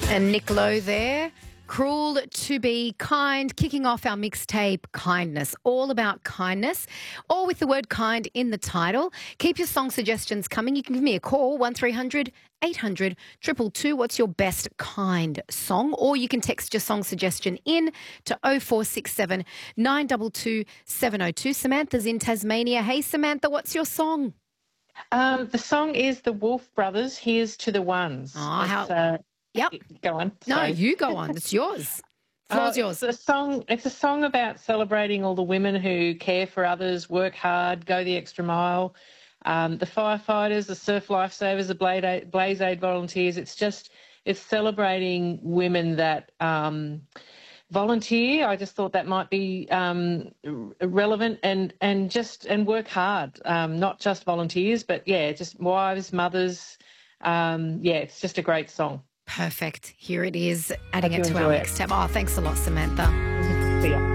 And Nick Lowe there. Cruel to be kind, kicking off our mixtape Kindness, all about kindness, all with the word kind in the title. Keep your song suggestions coming. You can give me a call, 1300 800 222. What's your best kind song? Or you can text your song suggestion in to 0467 922 702. Samantha's in Tasmania. Hey, Samantha, what's your song? The song is the Wolf Brothers, Here's to the Ones. Oh, Yep. Go on. No, Sorry. you go on. It's yours. Floor's yours. It's a song about celebrating all the women who care for others, work hard, go the extra mile. The firefighters, the surf lifesavers, the Blaze Aid volunteers. It's celebrating women that volunteer. I just thought that might be relevant and work hard. Not just volunteers, but just wives, mothers. It's just a great song. Perfect. Here it is, adding it to our mixtape. Oh, thanks a lot, Samantha. See ya.